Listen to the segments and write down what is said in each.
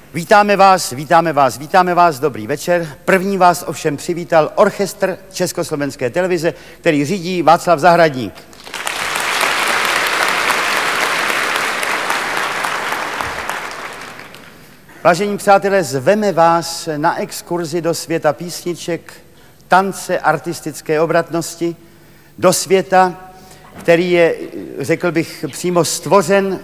Vítáme vás, dobrý večer. První vás ovšem přivítal orchestr Československé televize, který řídí Václav Zahradník. Vážení přátelé, zveme vás na exkurzi do světa písniček, tance, artistické obratnosti, do světa, který je, řekl bych, přímo stvořen,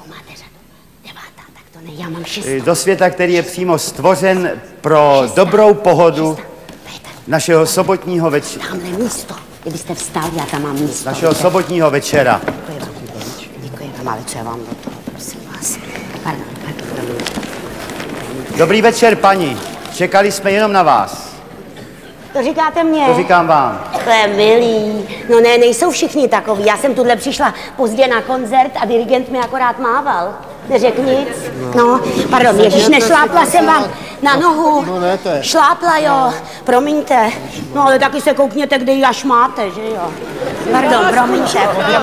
do světa, který je přímo stvořen pro dobrou pohodu našeho sobotního večera. Tamhle místo, kdybyste vstal, já tam mám místo. Našeho sobotního večera. Děkuji vám, ale co já vám do toho, prosím vás. Pardon. Dobrý večer, paní. Čekali jsme jenom na vás. To říkáte mně? To říkám vám. To je milý. No ne, nejsou všichni takový. Já jsem tuhle přišla pozdě na koncert a dirigent mi akorát mával. Neřekl nic. No, pardon, ježiš, nešlápla jsem vám na nohu. No ne, to je. Šlápla, jo, promiňte. No ale taky se koukněte, kde ji až máte, že jo. Pardon, promiňte.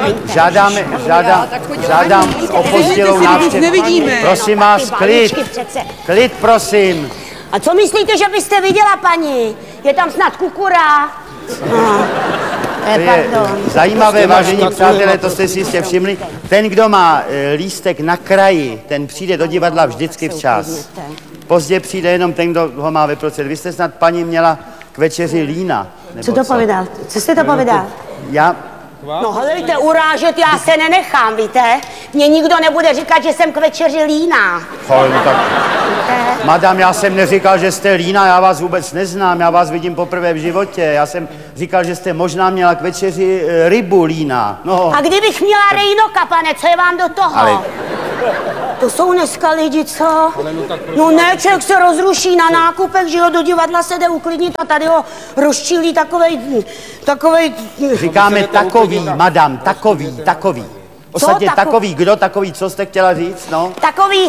Žádám o pozdělou návštěvu. Prosím vás, klid. Klid, prosím. A co myslíte, že byste viděla, paní? Je tam snad kukura? No. To je zajímavé, vážení přátelé, to jste si jistě všimli. Ten, kdo má lístek na kraji, ten přijde do divadla vždycky včas. Pozdě přijde jenom ten, kdo ho má vyprocet. Vy jste snad, paní, měla k večeři lína. Co to povídal? Co jste to povídal? No helejte, urážet já se nenechám, víte? Mně nikdo nebude říkat, že jsem k večeři líná. No tak, madam, já jsem neříkal, že jste líná, já vás vůbec neznám, já vás vidím poprvé v životě. Já jsem říkal, že jste možná měla k večeři rybu líná. No. A kdybych měla rejnoka, pane, co je vám do toho? Ale... To jsou dneska lidi, co? No ne, člověk se rozruší na nákupech, že jo, do divadla se jde uklidnit a tady ho rozčílí takovej... Říkáme takový, madam, takový. Ostatně takový, kdo takový, co jste chtěla říct, no? Takový...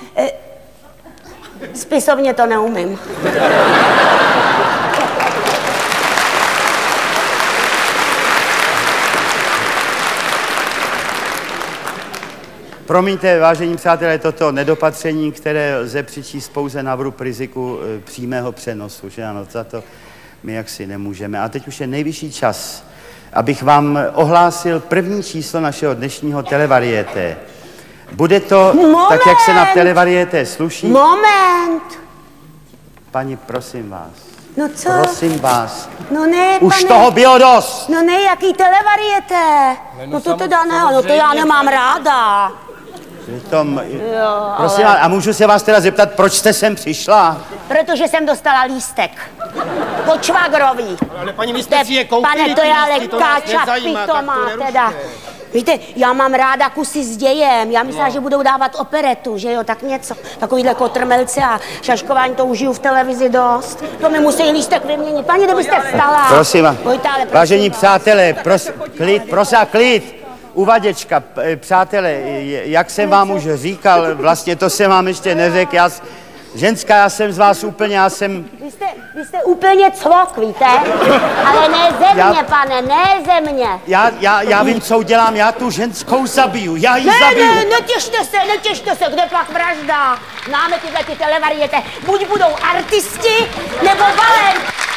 Spisovně to neumím. Promiňte, vážení přátelé, toto nedopatření, které lze přičíst pouze na vrub riziku přímého přenosu, že ano, za to my jaksi nemůžeme. A teď už je nejvyšší čas, abych vám ohlásil první číslo našeho dnešního televarieté. Bude to tak, jak se na televarieté sluší. Moment! Paní, prosím vás. No co? Prosím vás. No ne, už pane. toho bylo dost. No ne, jaký televarieté? No to teda ne, no to já nemám ráda. Prosím vás, a můžu se vás teda zeptat, proč jste sem přišla? Protože jsem dostala lístek. Po Čvagrovi. Ale paní, vy jste si je koupili, pane, to je ale káča pitomá teda. Víte, já mám ráda kusy s dějem. Já myslela, že budou dávat operetu, že jo, tak něco. Takovýhle kotrmelce a šaškování, to užiju v televizi dost. To mi musí lístek vyměnit. Paní, kdybyste vstala. Prosím vás. Vážení přátelé, klid. Uvaděčka, přátelé, jak jsem vám už říkal, vlastně to jsem vám ještě neřekl, ženská, já jsem z vás úplně, Vy jste úplně cvok, víte? Ale ne ze mě, pane, ne ze mě. Já vím, co udělám, já tu ženskou zabiju, já ji zabiju. Ne, netěšte se, kde pak vražda? Známe tyhle ty televariete, buď budou artisti, nebo balet.